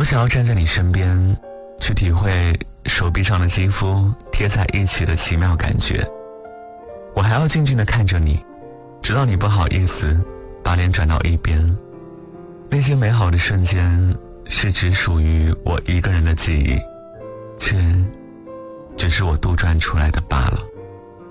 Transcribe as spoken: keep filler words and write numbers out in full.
想要站在你身边，去体会手臂上的肌肤贴在一起的奇妙感觉。我还要静静地看着你，直到你不好意思把脸转到一边。那些美好的瞬间是只属于我一个人的记忆，却只是我杜撰出来的罢了。